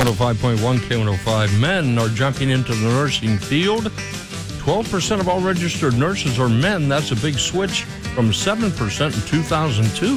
105.1 K105. Men are jumping into the nursing field. 12% of all registered nurses are men. That's a big switch from 7% in 2002.